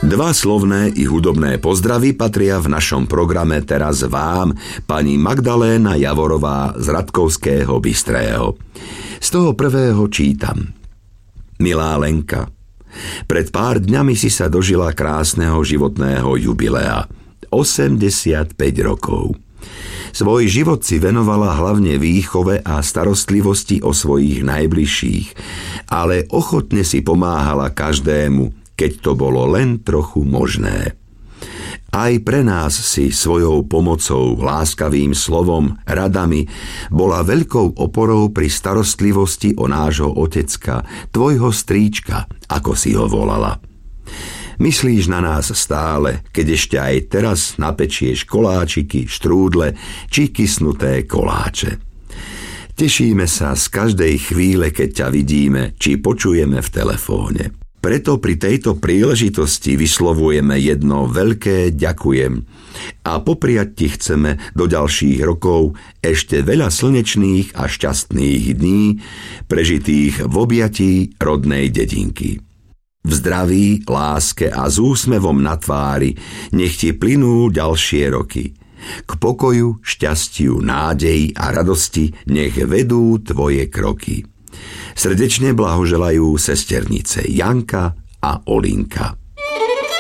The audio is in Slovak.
Dva slovné i hudobné pozdravy patria v našom programe teraz vám, pani Magdaléna Javorová z Ratkovského Bystrého. Z toho prvého čítam. Milá Lenka, pred pár dňami si sa dožila krásneho životného jubilea. 85 rokov. Svoj život si venovala hlavne výchove a starostlivosti o svojich najbližších, ale ochotne si pomáhala každému, keď to bolo len trochu možné. Aj pre nás si svojou pomocou, láskavým slovom, radami bola veľkou oporou pri starostlivosti o nášho otecka, tvojho strýčka, ako si ho volala. Myslíš na nás stále, keď ešte aj teraz napečieš koláčiky, štrúdle či kysnuté koláče. Tešíme sa z každej chvíle, keď ťa vidíme či počujeme v telefóne. Preto pri tejto príležitosti vyslovujeme jedno veľké ďakujem a popriať ti chceme do ďalších rokov ešte veľa slnečných a šťastných dní, prežitých v objatí rodnej dedinky. V zdraví, láske a s úsmevom na tvári nech ti plynú ďalšie roky. K pokoju, šťastiu, nádeji a radosti nech vedú tvoje kroky. Srdečne blahoželajú sesternice Janka a Olinka.